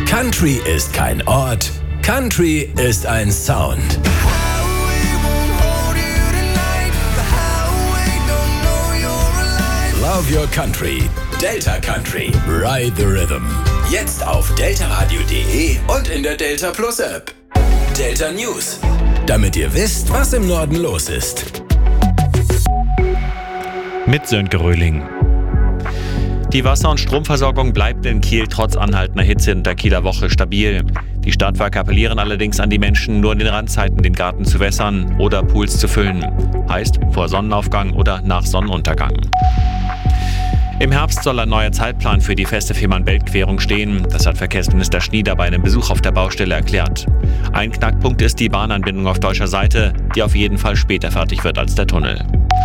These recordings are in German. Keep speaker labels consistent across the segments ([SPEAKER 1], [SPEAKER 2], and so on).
[SPEAKER 1] Country ist kein Ort, Country ist ein Sound. Love your country. Delta Country. Ride the Rhythm. Jetzt auf deltaradio.de und in der Delta Plus App. Delta News. Damit ihr wisst, was im Norden los ist.
[SPEAKER 2] Mit Sönke Röhling. Die Wasser- und Stromversorgung bleibt in Kiel trotz anhaltender Hitze in der Kieler Woche stabil. Die Stadtwerke appellieren allerdings an die Menschen, nur in den Randzeiten den Garten zu wässern oder Pools zu füllen. Heißt vor Sonnenaufgang oder nach Sonnenuntergang. Im Herbst soll ein neuer Zeitplan für die feste Fehmarn-Belt-Querung stehen. Das hat Verkehrsminister Schnieder bei einem Besuch auf der Baustelle erklärt. Ein Knackpunkt ist die Bahnanbindung auf deutscher Seite, die auf jeden Fall später fertig wird als der Tunnel.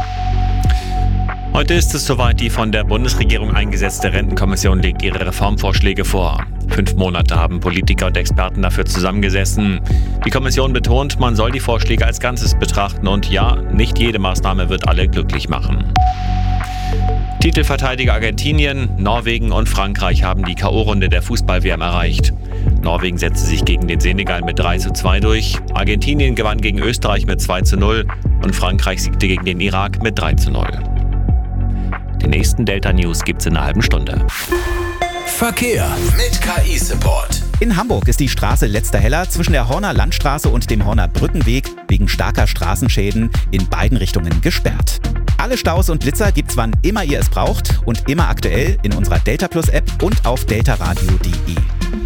[SPEAKER 2] Heute ist es soweit, die von der Bundesregierung eingesetzte Rentenkommission legt ihre Reformvorschläge vor. 5 Monate haben Politiker und Experten dafür zusammengesessen. Die Kommission betont, man soll die Vorschläge als Ganzes betrachten und ja, nicht jede Maßnahme wird alle glücklich machen. Titelverteidiger Argentinien, Norwegen und Frankreich haben die K.O.-Runde der Fußball-WM erreicht. Norwegen setzte sich gegen den Senegal mit 3:2 durch, Argentinien gewann gegen Österreich mit 2:0 und Frankreich siegte gegen den Irak mit 3:0. Die nächsten Delta News gibt's in einer halben Stunde.
[SPEAKER 1] Verkehr mit KI-Support.
[SPEAKER 3] In Hamburg ist die Straße Letzter Heller zwischen der Horner Landstraße und dem Horner Brückenweg wegen starker Straßenschäden in beiden Richtungen gesperrt. Alle Staus und Blitzer gibt's, wann immer ihr es braucht und immer aktuell in unserer Delta Plus App und auf deltaradio.de.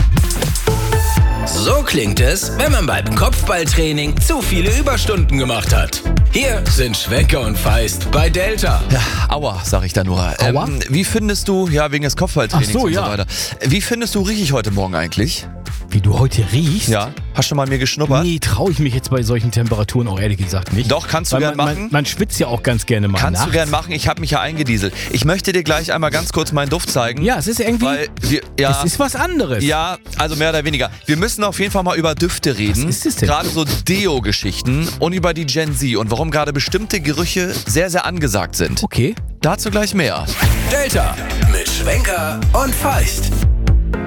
[SPEAKER 1] So klingt es, wenn man beim Kopfballtraining zu viele Überstunden gemacht hat. Hier sind Schwenker und Feist bei Delta.
[SPEAKER 4] Ja, aua, sag ich da nur.
[SPEAKER 3] Aua?
[SPEAKER 4] Wie findest du, ja, wegen des Kopfballtrainings und so weiter. Wie findest du, riech ich heute Morgen eigentlich?
[SPEAKER 5] Wie du heute riechst?
[SPEAKER 4] Ja, hast du mal mir geschnuppert?
[SPEAKER 5] Nee, traue ich mich jetzt bei solchen Temperaturen auch ehrlich gesagt nicht.
[SPEAKER 4] Doch, kannst du gern machen.
[SPEAKER 5] Man schwitzt ja auch ganz gerne mal
[SPEAKER 4] Kannst
[SPEAKER 5] nachts.
[SPEAKER 4] du gern machen, ich habe mich ja eingedieselt. Ich möchte dir gleich einmal ganz kurz meinen Duft zeigen.
[SPEAKER 5] Ja, es ist irgendwie, es ist was anderes.
[SPEAKER 4] Ja, also mehr oder weniger. Wir müssen auf jeden Fall mal über Düfte reden.
[SPEAKER 5] Was ist es denn?
[SPEAKER 4] Gerade so Deo-Geschichten und über die Gen Z und warum gerade bestimmte Gerüche sehr, sehr angesagt sind.
[SPEAKER 5] Okay.
[SPEAKER 4] Dazu gleich mehr.
[SPEAKER 1] Delta mit Schwenker und Feist.